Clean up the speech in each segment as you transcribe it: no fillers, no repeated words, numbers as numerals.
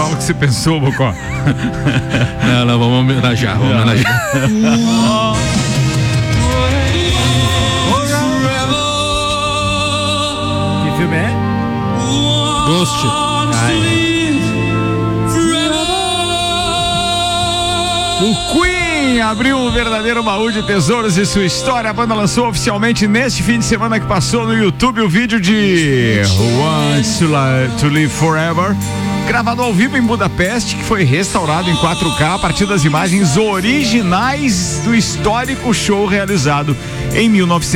fala o que você pensou, Bocó. Não, vamos homenagear. Que filme é? Ghost. O Queen abriu um verdadeiro baú de tesouros e sua história. A banda lançou oficialmente neste fim de semana que passou no YouTube o vídeo de Who Wants to Live Forever, gravado ao vivo em Budapeste, que foi restaurado em 4K a partir das imagens originais do histórico show realizado em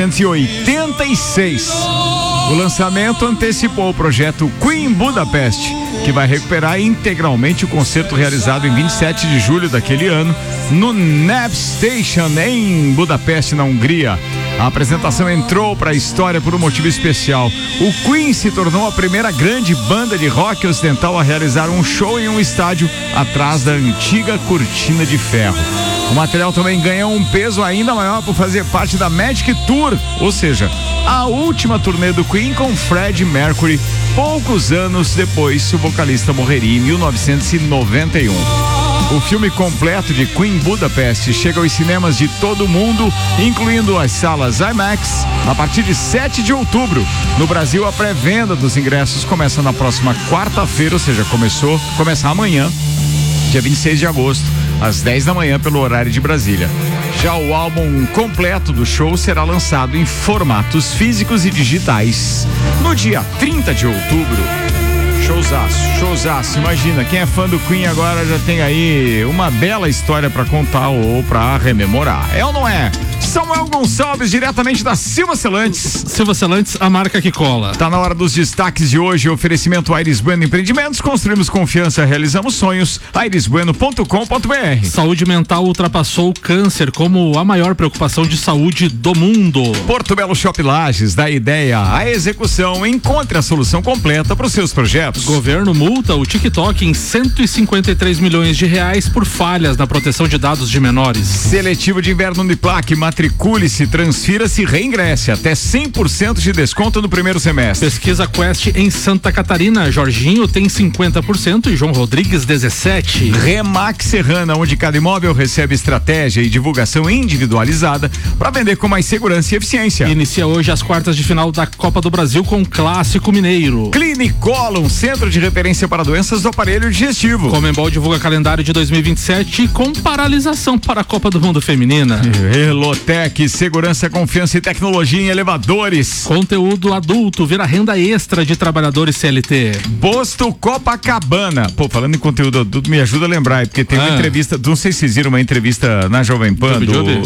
1986. O lançamento antecipou o projeto Queen Budapest, que vai recuperar integralmente o concerto realizado em 27 de julho daquele ano no Neve Station em Budapeste, na Hungria. A apresentação entrou para a história por um motivo especial. O Queen se tornou a primeira grande banda de rock ocidental a realizar um show em um estádio atrás da antiga cortina de ferro. O material também ganhou um peso ainda maior por fazer parte da Magic Tour, ou seja, a última turnê do Queen com Freddie Mercury. Poucos anos depois, o vocalista morreria em 1991. O filme completo de Queen Budapest chega aos cinemas de todo o mundo, incluindo as salas IMAX, a partir de 7 de outubro. No Brasil, a pré-venda dos ingressos começa na próxima quarta-feira, ou seja, começa amanhã, dia 26 de agosto, às 10 da manhã, pelo horário de Brasília. Já o álbum completo do show será lançado em formatos físicos e digitais no dia 30 de outubro. Showzaço. Imagina, quem é fã do Queen agora já tem aí uma bela história pra contar ou pra rememorar. É ou não é? Samuel Gonçalves, diretamente da Silva Celantes. Silva Celantes, a marca que cola. Tá na hora dos destaques de hoje. Oferecimento Aires Bueno Empreendimentos. Construímos confiança, realizamos sonhos. airesbueno.com.br. Saúde mental ultrapassou o câncer como a maior preocupação de saúde do mundo. Porto Belo Shop Lages, da ideia à execução. Encontre a solução completa para os seus projetos. Governo multa o TikTok em 153 milhões de reais por falhas na proteção de dados de menores. Seletivo de inverno Uniplac. Matricule-se, transfira-se e reingresse. Até 100% de desconto no primeiro semestre. Pesquisa Quest em Santa Catarina. Jorginho tem 50% e João Rodrigues 17%. Remax Serrana, onde cada imóvel recebe estratégia e divulgação individualizada para vender com mais segurança e eficiência. Inicia hoje as quartas de final da Copa do Brasil com o Clássico Mineiro. Clinicolum, centro de referência para doenças do aparelho digestivo. Conmebol divulga calendário de 2027 com paralisação para a Copa do Mundo Feminina. Elotec, segurança, confiança e tecnologia em elevadores. Conteúdo adulto, vira renda extra de trabalhadores CLT. Posto Copacabana. Pô, falando em conteúdo adulto, me ajuda a lembrar, porque tem uma entrevista, não sei se vocês viram uma entrevista na Jovem Pan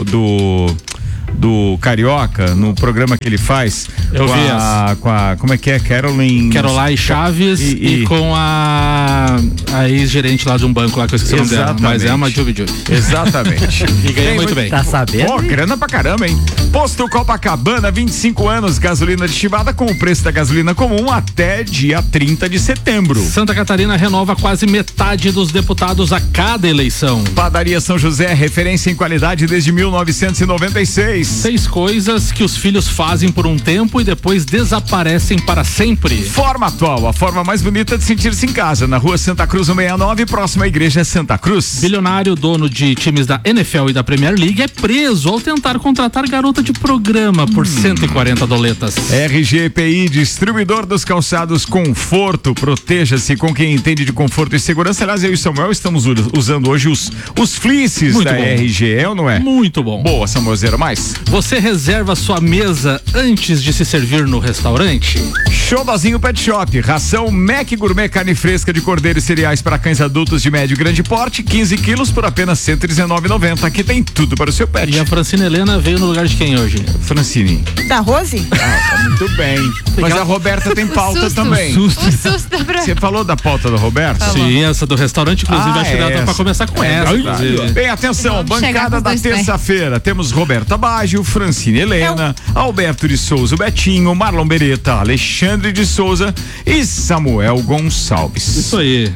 do Carioca, no programa que ele faz. Eu vi como é que é? Caroline Chaves e com a ex-gerente lá de um banco lá que eu esqueci o nome dela, mas é uma Juve. Exatamente. E ganha muito bem. Tá sabendo? Pô, grana pra caramba, hein? Posto Copacabana, 25 anos, gasolina aditivada com o preço da gasolina comum até dia 30 de setembro. Santa Catarina renova quase metade dos deputados a cada eleição. Padaria São José, referência em qualidade desde 1996. 6 coisas que os filhos fazem por um tempo e depois desaparecem para sempre. Forma Atual, a forma mais bonita de sentir-se em casa, na rua Santa Cruz 169, próxima à igreja Santa Cruz. Bilionário, dono de times da NFL e da Premier League, é preso ao tentar contratar garota de programa por 140 doletas. RGPI, distribuidor dos calçados Conforto, proteja-se com quem entende de conforto e segurança. Aliás, eu e o Samuel estamos usando hoje os fleeces da RG, ou não é? Muito bom. Boa, Samuelzeiro, mais? Você reserva sua mesa antes de se servir no restaurante? Xodozinho Pet Shop, ração Mac Gourmet, carne fresca de cordeiro e cereais para cães adultos de médio e grande porte, 15 quilos por apenas R$ 119,90. Aqui tem tudo para o seu pet. E a Francine Helena veio no lugar de quem hoje? Francine. Da Rose? Tá muito bem. Mas a Roberta tem pauta também. O susto pra... Você falou da pauta da Roberta? Sim, essa do restaurante, inclusive, acho que ela tá pra começar com essa. Bem, atenção, bancada da terça-feira. Temos Roberta Baggio, Francine Helena, Alberto de Souza, Betinho, Marlon Beretta, Alexandre de Souza e Samuel Gonçalves. Isso aí.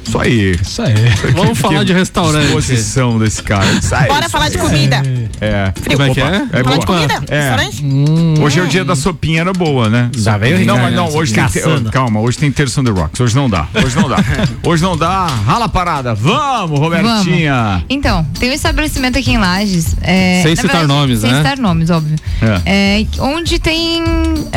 Isso aí. Vamos falar de restaurante. Disposição desse cara. Bora falar de comida. Como é que é? Falar de comida? Restaurante? Hoje é o dia da sopinha, era boa, né? Já veio o Não, Ricardo, mas não, hoje tem calma, hoje tem Terça on the Rocks. Hoje não dá. Hoje não dá. Rala a parada. Vamos, Robertinha. Então, tem um estabelecimento aqui em Lages. Sem citar nomes, sem né? citar nomes, óbvio. Onde tem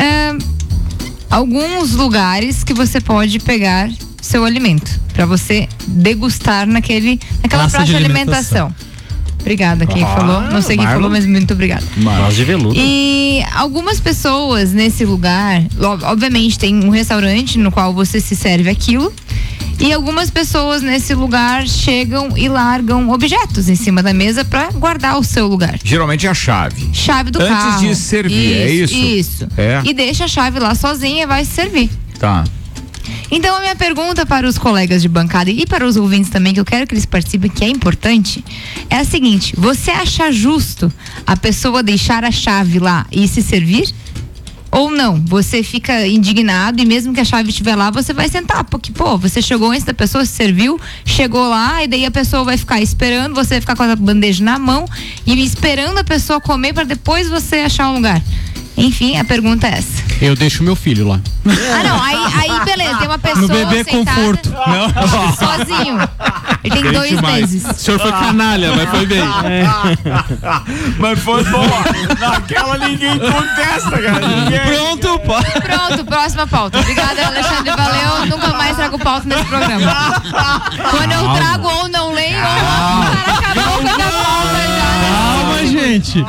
alguns lugares que você pode pegar seu alimento pra você degustar naquela praça de alimentação. Obrigada quem falou. Não sei quem falou, mas muito obrigada. Nós de veludo. E algumas pessoas nesse lugar, obviamente tem um restaurante no qual você se serve aquilo. E algumas pessoas nesse lugar chegam e largam objetos em cima da mesa pra guardar o seu lugar. Geralmente é a chave. Chave do Antes carro. de servir, é isso? Isso. É. E deixa a chave lá sozinha e vai se servir. Tá. Então a minha pergunta para os colegas de bancada e para os ouvintes também, que eu quero que eles participem, que é importante, é a seguinte: você acha justo a pessoa deixar a chave lá e se servir? Ou não? Você fica indignado e mesmo que a chave estiver lá, você vai sentar, porque, você chegou antes da pessoa, se serviu, chegou lá e daí a pessoa vai ficar esperando, você vai ficar com a bandeja na mão e esperando a pessoa comer para depois você achar um lugar. Enfim, a pergunta é essa. Eu deixo meu filho lá. Ah, não, aí beleza, tem uma pessoa No bebê sentada, conforto. sozinho. Ele tem 2 meses. O senhor foi canalha, mas foi bem. Mas foi boa. Naquela ninguém contesta, cara. Pronto, próxima pauta. Obrigada, Alexandre, valeu. Nunca mais trago pauta nesse programa. Quando eu trago ou não leio, ou o cara acabou com a pauta já. Calma, gente.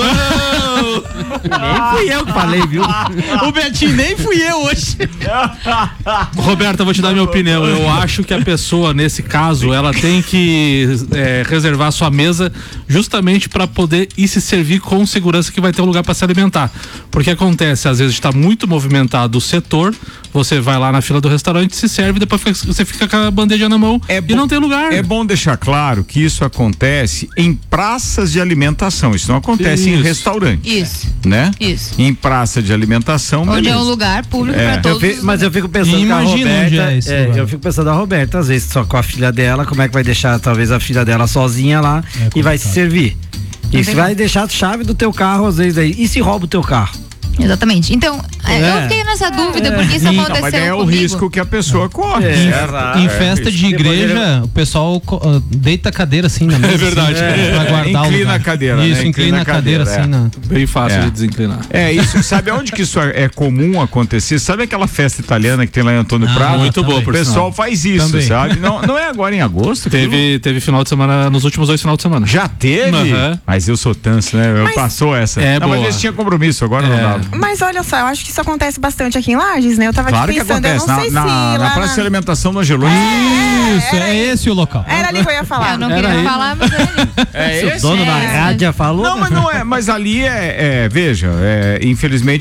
Nem fui eu que falei, viu? O Betinho, nem fui eu hoje. Roberta, eu vou te dar minha opinião. Eu acho que a pessoa, nesse caso, ela tem que reservar sua mesa justamente para poder ir se servir com segurança, que vai ter um lugar para se alimentar. Porque acontece, às vezes está muito movimentado o setor, você vai lá na fila do restaurante, se serve, depois você fica com a bandeja na mão e não tem lugar. É bom deixar claro que isso acontece em praças de alimentação, isso não acontece em restaurante. Isso. Né? Isso. Em praça de alimentação, onde beleza. é um lugar público para todos. Mas eu fico pensando que a Roberta, eu fico pensando a Roberta, às vezes só com a filha dela, como é que vai deixar talvez a filha dela sozinha lá e vai se servir? E se vai deixar a chave do teu carro às vezes aí, e se rouba o teu carro? Exatamente. Então, eu fiquei nessa dúvida, porque isso aconteceu mas é o comigo. risco que a pessoa corre. Em festa de igreja, o pessoal deita a cadeira assim na mesa. É verdade. Assim, pra guardar inclina a cadeira. Isso, né? inclina a cadeira assim. Bem fácil de desinclinar. Isso. Sabe onde que isso é comum acontecer? Sabe aquela festa italiana que tem lá em Antônio Prado? Muito boa, por O pessoal sinal. faz isso, Também. sabe? Não é agora em agosto? Teve final de semana, nos últimos 2 finais de semana. Já teve? Uhum. Mas eu sou tanso, né? Passou essa. Não, mas eles tinham compromisso, agora não dava. Mas olha só, eu acho que isso acontece bastante aqui em Lages, né? Eu tava Claro aqui que pensando, eu acontece. não sei se Na lá praça de alimentação do Angelone. Isso, é esse o local. Era ali que eu ia falar. Eu não queria falar, mas É O dono da rádio já falou. Não, mas não é. Mas ali veja, infelizmente